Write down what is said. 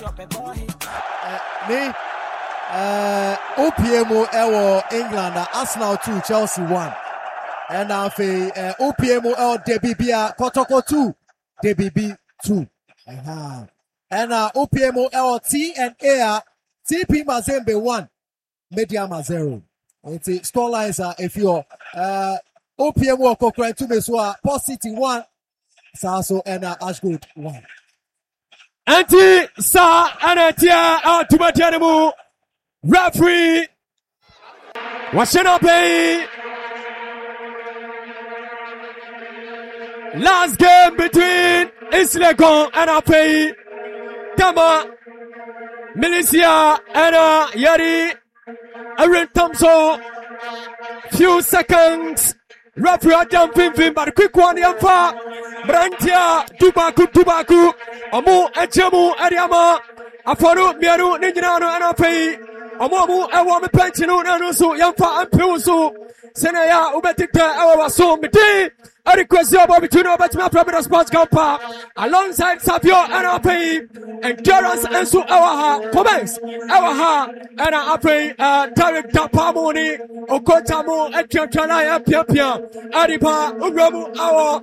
Me OPM Ewo England Arsenal 2 Chelsea 1 and now OPM DBB Kotoko 2 DBB 2 and OPM TNA TP Mazembe 1 Mediama 0. It's scorelines are if you OPM Kokran 2 Mesua Port City 1 Saso and Ashgood 1. Anti Sa Anatia Tubatianemu referee Washington last game between Islegon and Apei Tama Milicia and Yari Aaron Thompson few seconds referee jumping film but quick one yamfa Brantia Tubaku Omo Echemu Ariama Aforo Miaru Ninjano and Apei Omo Ewa Penchino Nanusu Yamfa and Pusu Senaya Ubetika Ewa So Midi a request about between Obatma Providence Sports Campa alongside Sapio and Apei Endurance and Su Awaha comments Awaha and Apei Tarek Tapamoni Okotamu Etianchanaya Pia Adipa Uramu Awa